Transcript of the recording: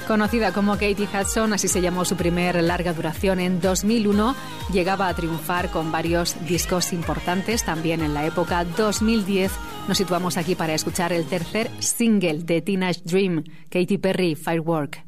Conocida como Katie Hudson, así se llamó su primer larga duración en 2001, llegaba a triunfar con varios discos importantes. También en la época 2010 nos situamos aquí para escuchar el tercer single de Teenage Dream, Katy Perry, Firework.